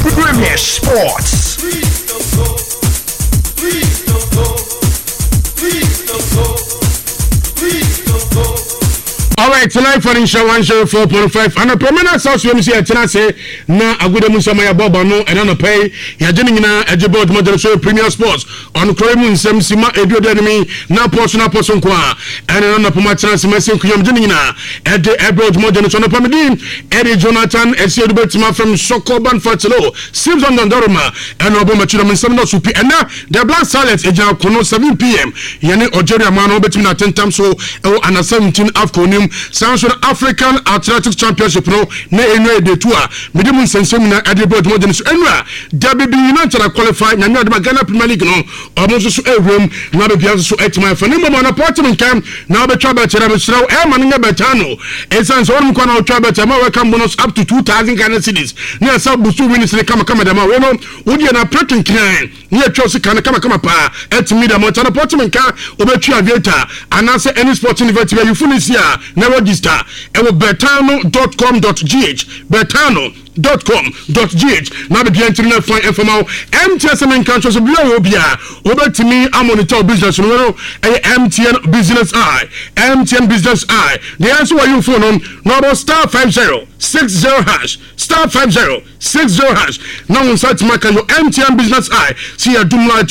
Premier Sports. All right, tonight for Insha 104.5 and a permanent source we see say na agude mu sama ya boba no and no pay ya jeni nyina ejeboard model show Premier Sports on Kroemu nsem sima edio de mi na poso nko a and no poma chance masen kuyam jeni nyina ede eboard model so no pamedin Eddie Jonathan Esiedu Betima from Sokoban Fatilo Simpson Dondoroma and Obama Chidom nsem no supi and na the Black Stars eja kono 7 p.m. yani Ojeria man obetim na 10 times so and 17 afternoon Samson African Athletics Championship no na enwe de tour medium sensem na adeboard modern so enwa WB United qualify na me de Ghana Premier League no omo so ewrem na be bia so etima fa ni mo na portment kam na be twa be kira be siraw e man nya betano esan so won ko na twa be ma welcome bonus up to 2000 Ghana cedis na sa busu win sile kama da ma we no wodi na pretin kran ni atwa so kan kama pa etimi da mo na portment ka obetwa aviator anase any sporting event you funisia na register ewo betano.com.gh betano.com.gh na be bien trina fine informal MTS men country so bia obia obetimi amonitor business no MTN business eye the answer why you phone on number *5060# *5060# now on site mark your MTN business eye see your doom light to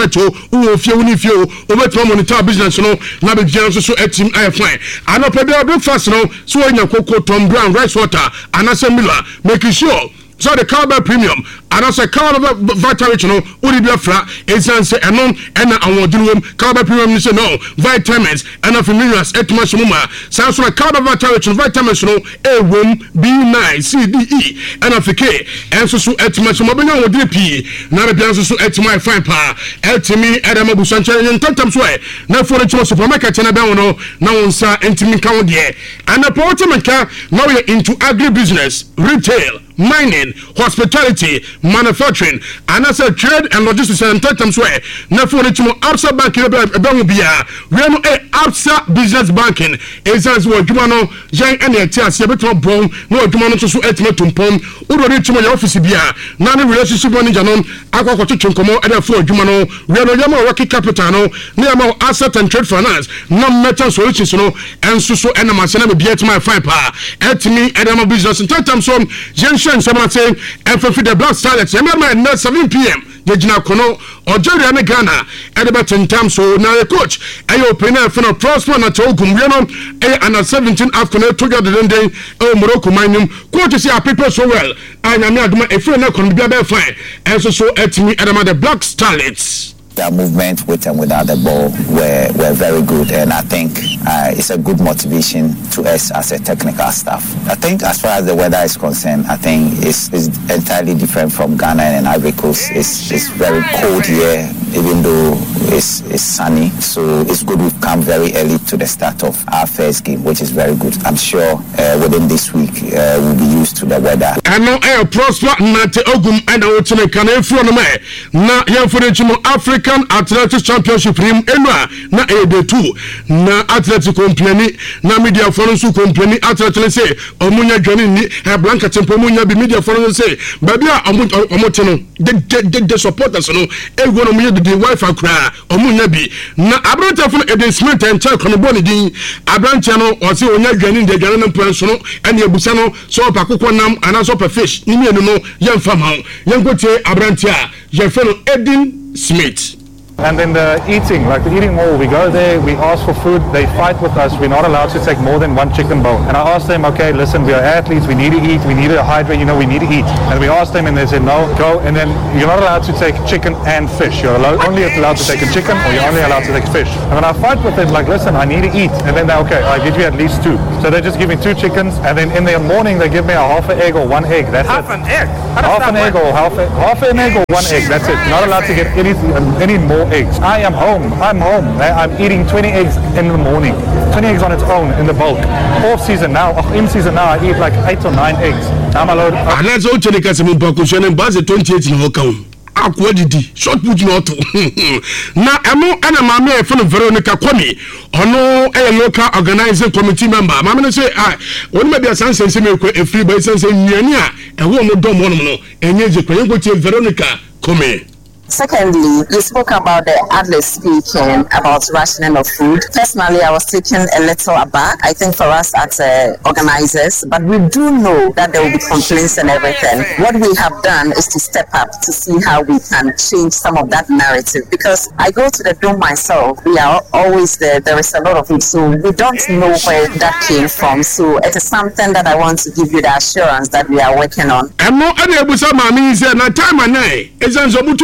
who fie uni fie obetimi monitor business no na be bien so etim eye fine and up breakfast no so anya koko Tom Brown rice water and Miller make sure so the Cowbell Premium and also Cowbell Vitality no Uribia Fra Essence and non and our Cowbell Premium say no vitamins and of minerals etmas muma sounds like Cowbell Vitality vitamins no A room B9 CDE and of K and so etmas mobile with DP na be bian so etmas fine pa etimi Adama Busanche and tantam so na for the supermarket na be no na wonsa entimi kan de and the portment ka now you're into agribusiness retail mining, hospitality, manufacturing, and as a trade and logistics and times where na for it to Absa banking bia we no Absa business banking is as well jumano jan any tias beto bon no jumano so etmetum pom udo reach my office bia na the relationship manager no akwakoto chenkomo e for jumano we no yama working capital no na yama asset and trade finance no metal solutions no enso so enema se na be bia my fine pa etmi edema business in times so someone saying and for the Black Stars remember at 7 p.m. Jejina kono Ojeria ne Ghana at about 10 times so now the coach ayo pena for prosper na togum we no and 17 afternoon together the day Morocco minum coach say people so well and am aduma e free na kono bia be fine and so at me at the Black Stars. Their movement with and without the ball were very good, and I think it's a good motivation to us as a technical staff. I think as far as the weather is concerned, I think it's entirely different from Ghana and Ivory Coast. It's very cold here, even though it's sunny. So it's good we've come very early to the start of our first game, which is very good. I'm sure within this week we'll be used to the weather. And now prosper nate ogum and otune kan from me na yan for the African Athletics Championship rim enwa na ede 2 na Athletic company na media forum so company Athletic say omunya dwani ni Blanca Tempo munya bi media forum say baby a omote no the supporters no ego no munya the wife akra omunya bi na abranta fo Eden Smith and check on boni din abranta no o say onya dwani de dwani no pranso no ene ebusa no so pakokọ nam ana so pa fish ni mienu no yemfa ma yengotie abranta a yefeno Eden Smith. And then the eating mall, we go there, we ask for food, they fight with us, we're not allowed to take more than one chicken bowl. And I asked them, okay, listen, we are athletes, we need to eat, we need to hydrate, we need to eat. And we asked them and they said, no, go, and then you're not allowed to take chicken and fish. You're only allowed to take a chicken or you're only allowed to take fish. And when I fight with them, listen, I need to eat. And then they're okay, I give you at least 2. So they just give me 2 chickens, and then in the morning they give me a half an egg or 1 egg. That's half it. An egg? Half an egg or half an egg or 1 egg. That's it. Not allowed to get any more eggs. I'm home. I'm eating 20 eggs in the morning. 20 eggs on its own in the bulk. Off season now, in season now, I eat 8 or 9 eggs. I'm allowed. And that's all to the Casimum Pacusian and Buzz 28 in Hokam. akwa didi short put no to na emo ana maame e fo Veronica Kwame ono e local organizing committee member maame no say oni ma bia san sense me ko e free by sense nyani a e wo mo dom wono no enye je ko yengo tie Veronica Kwame. Secondly, you spoke about the adlib speaking about rationing of food. Personally, I was taken a little aback, I think, for us as organizers, but we do know that there will be complaints and everything. What we have done is to step up to see how we can change some of that narrative, because I go to the dome myself, we are always there is a lot of it, so we don't know where that came from, so it is something that I want to give you the assurance that we are working on. I'm not able to say, na time and night, it's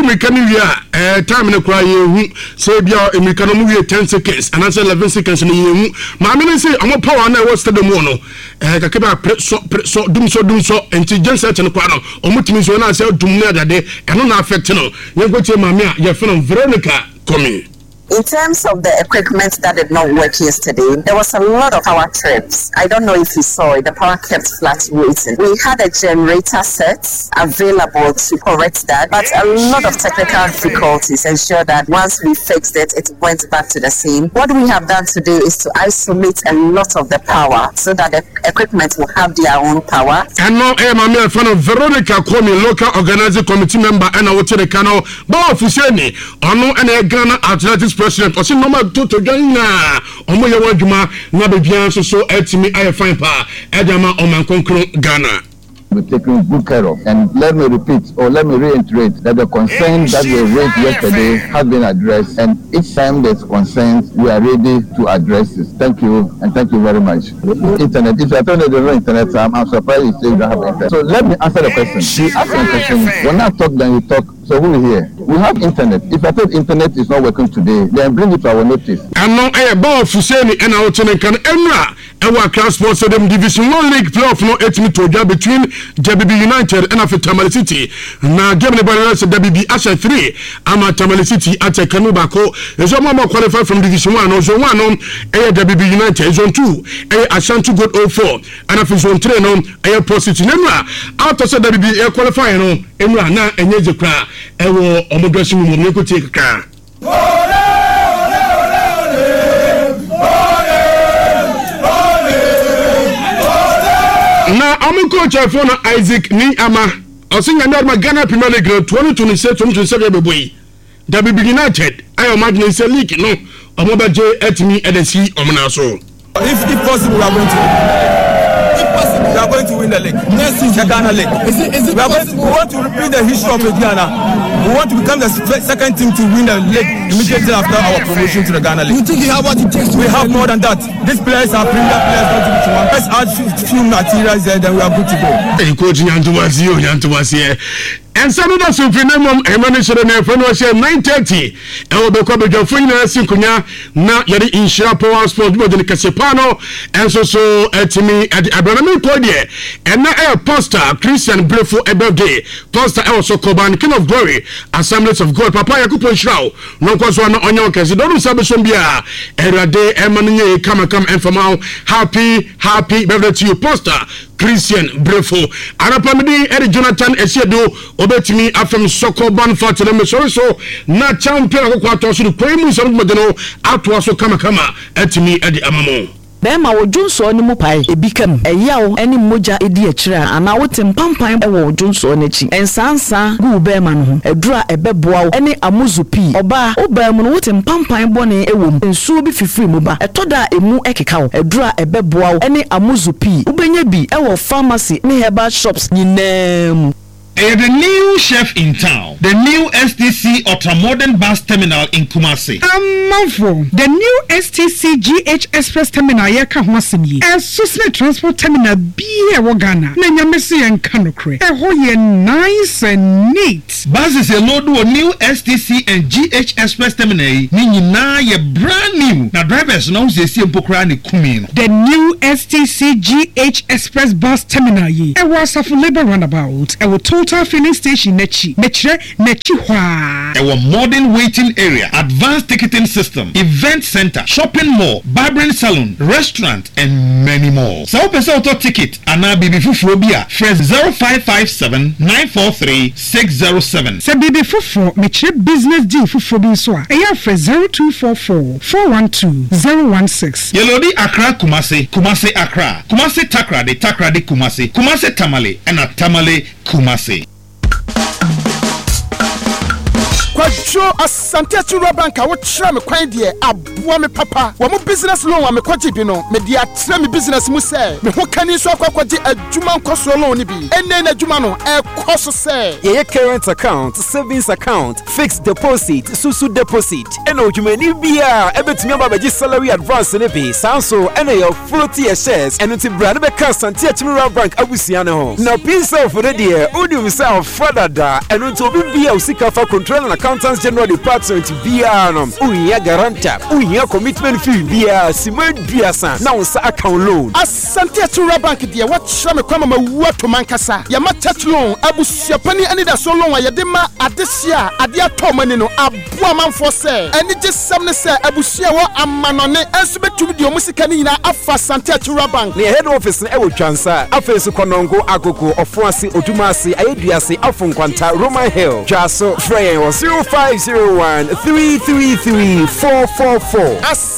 time na cry you say bia emika no mu 10 seconds and answer 11 seconds no you ma me say am power na was the mo no kakeba so dum so intelligence search no kwa no omutimi so na say dum na dade eno na affect no yengo tie ma me a ye feno Veronica Kwame. In terms of the equipment that did not work yesterday, there was a lot of power trips. I don't know if you saw it, the power kept fluctuating. We had a generator set available to correct that, but a lot of technical difficulties ensured that once we fixed it, it went back to the same. What we have done today is to isolate a lot of the power so that the equipment will have their own power. And now, I'm a fan of Veronica Kwame, local organizing committee member, and I will tell the canal, Bob Fuseni, Ono and Ghana Athletics President, or some normal to Ghana, Omo Yawajuma, Nabian, so etimi I fine pa, Edama, Oman Concro, Ghana. We're taking good care of. And let me repeat or let me reiterate that the concerns that were raised yesterday have been addressed, and each time there's concerns, we are ready to address this. Thank you, and thank you very much. Internet, if you are telling me there's no internet, I'm surprised you say you don't have internet. So let me answer the question. You ask a question, when I talk, then you talk. So who is here? We have internet. If I thought internet is not working today, then bring it to our notice. And now a ball for saying and our tenant can Emra our class sports them Division 1 League playoff no 8 minute between JBB United and after Tamale City. Now game the balance WB Asha 3 ama Tamale City at Kanubako. There's a more qualified from Division 1 or Zone 1 WB United Zone 2 Ashanti Good 04 and after Zone 3 no a City Emra out of WB qualifying no Emra na enye jekra ewo omodwasi mu mo ko tie kaka na amuko chafo na Isaac ni ama osinga na Ghana Premier League 2026-2027 beboyi WB United ayo Madden say league no omobaje etimi edesi omna so if possible we are going to win the league. Next is the Ghana league. We want to repeat the history of Ghana. We want to become the second team to win the league immediately after our promotion to the Ghana league. You think you have what it takes? We have more than that. These players are premier players, not to be one. Let's add few materials there, then we are good to go. Hey, coach Nyantuwasi. And some of us in Finland, Emanation and Fenosia 9:30. And we'll be coming to Fina Sinkunya, not yet in Power Sports, but in Casipano, and so at me at the Abraham Cordier, and now a pastor, Christian Brefo Eberde, Pastor also Koban, King of Glory, Assemblies of God, Papa Yakupo Shrow, no cause one on your case, don't Sabasumbia, Erade, Emmanuel, come and from out. Happy birthday to you, Pastor. Christian Brefo Arapamidi Eri Jonathan Esiedo obetimi afem soko ban fatele mesoro so na champion ko kwato so ko mu so modeno atwa so kama etimi edi amamo Bema wo Junso ni mu pai ebikam eyawo eni moja edi akira ana wote mpampan ewo Junso n'echi ensansa gu bema no ho edura ebeboa wo eni amuzupi oba obam no wote mpampan bone ewom ensuo bi fifiri mu ba etoda emu ekeka wo edura ebeboa wo eni amuzupi ubenya bi ewo pharmacy ni herbal shops nyinam. The new chef in town, the new STC Ultramodern Bus Terminal in Kumasi. The new STC GH Express Terminal yeka hwasemi. Susne Transport Terminal biye Ghana. Nenya mesi en kanokre. Eho ye nice and neat. Buses a load of new STC and GH Express Terminal. Ni na ye brand new. Na drivers no se si empokra ni kumi. The new STC GH Express Bus Terminal ye. Ewa safu labor runabout. Ewo total Total Filling Station Nechi. Mechre Nechi Hwa. Our modern waiting area, advanced ticketing system, event center, shopping mall, barbering salon, restaurant, and many more. So person auto ticket and now BB Fufrobia. Fresh 0557 943 607. Say BB Fufro Mechre business deal Fufrobi Swa. Eya fresh 0244 412 016. Yelodi Accra Kumasi, Kumasi Accra, Kumasi Takrade, Takrade Kumasi, Kumasi Tamale, and a Tamale Kumasi. Kwajo Asante Chura Bank a wotra me kwan de aboa me papa wo mo business loan wa me kwaji bi no me dia tra me business mu say me ho kani so akwaji adwuma nkoso loan ni bi enne na adwuma no e koso say ye current account, savings account, fixed deposit, susu deposit ena odwuma ni bia e betumi abaji salary advance ne bi sanso ena your floaty shares eno ti bra ne be ka Asante Chura Bank abusia ne ho na piece for the dear odi say father da eno to bi bia usika fa control na Accountants General Department BR no uya guarantor uya commitment fee BR Simon Biasa na unsa account loan Asante Chura Bank de wotra me kwa mama wuato mankasa ya match loan abusia pani ani da so loan ya de ma adesia ade atomani no aboa manfo se eni gisam ne se abusia wo amanone enso betum de omusika ni nyina afa Asante Chura Bank ne head office na ewo twansa afesu konongo agogo ofoase odumase ayeduase afonkwanta Roman Hill Jaso Frey 0501 333 444